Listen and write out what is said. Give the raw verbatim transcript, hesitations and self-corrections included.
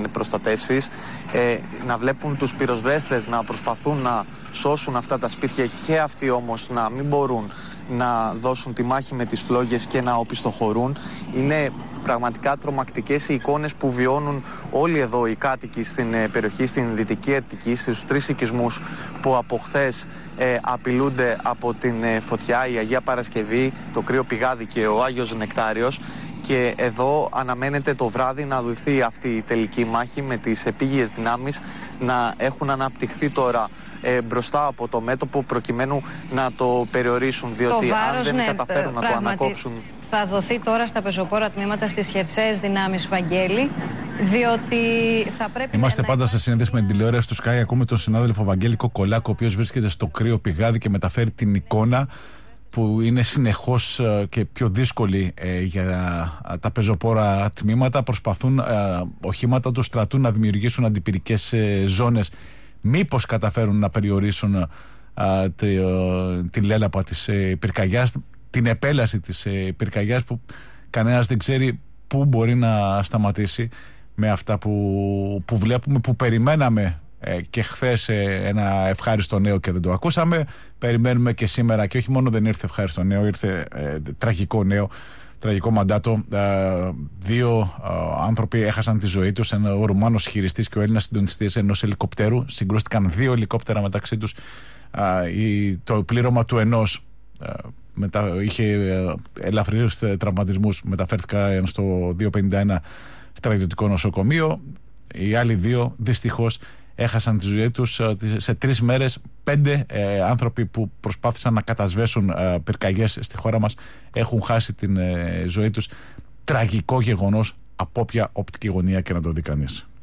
προστατεύσεις, ε, να βλέπουν τους πυροσβέστες να προσπαθούν να σώσουν αυτά τα σπίτια και αυτοί όμως να μην μπορούν να δώσουν τη μάχη με τις φλόγες και να οπισθοχωρούν. Είναι πραγματικά τρομακτικές οι εικόνες που βιώνουν όλοι εδώ οι κάτοικοι στην ε, περιοχή, στην Δυτική Αττική, στους τρεις οικισμούς που από χθες ε, απειλούνται από την ε, φωτιά, η Αγία Παρασκευή, το Κρύο Πηγάδι και ο Άγιος Νεκτάριος. Και εδώ αναμένεται το βράδυ να δοθεί αυτή η τελική μάχη με τις επίγειες δυνάμεις να έχουν αναπτυχθεί τώρα ε, μπροστά από το μέτωπο προκειμένου να το περιορίσουν, διότι βάρος, αν δεν ναι, καταφέρουν να πράγματι, το ανακόψουν. Θα δοθεί τώρα στα πεζοπόρα τμήματα στις χερσαίες δυνάμεις, Βαγγέλη, διότι θα πρέπει. Είμαστε να... πάντα σε συνέντευξη με την τηλεόραση του Sky. Ακούμε τον συνάδελφο Βαγγέλη Κοκολάκο, ο οποίος βρίσκεται στο Κρύο Πηγάδι και μεταφέρει την εικόνα που είναι συνεχώς και πιο δύσκολη ε, για τα πεζοπόρα τμήματα. Προσπαθούν ε, οχήματα του στρατού να δημιουργήσουν αντιπυρικές ε, ζώνες. Μήπως καταφέρουν να περιορίσουν ε, τη, ε, τη λέλαπα της ε, πυρκαγιάς, την επέλαση της ε, πυρκαγιάς, που κανένας δεν ξέρει πού μπορεί να σταματήσει με αυτά που, που βλέπουμε, που περιμέναμε ε, και χθες ε, ένα ευχάριστο νέο και δεν το ακούσαμε. Περιμένουμε και σήμερα, και όχι μόνο δεν ήρθε ευχάριστο νέο, ήρθε ε, τραγικό νέο, τραγικό μαντάτο. Ε, δύο ε, άνθρωποι έχασαν τη ζωή τους, ο Ρουμάνος χειριστής και ο Έλληνας συντονιστής ενός ελικοπτέρου. Συγκρούστηκαν δύο ελικόπτερα μεταξύ τους. Ε, η, το πλήρωμα του ενός ε, μετα, είχε ε, ελαφρύς τραυματισμούς, μεταφέρθηκαν στο δύο πενήντα ένα στρατιωτικό νοσοκομείο. Οι άλλοι δύο δυστυχώς έχασαν τη ζωή τους σε τρεις μέρες. Πέντε ε, άνθρωποι που προσπάθησαν να κατασβέσουν ε, πυρκαγιές στη χώρα μας έχουν χάσει την ε, ζωή τους. Τραγικό γεγονός από όποια οπτική γωνία και να το δει κανείς.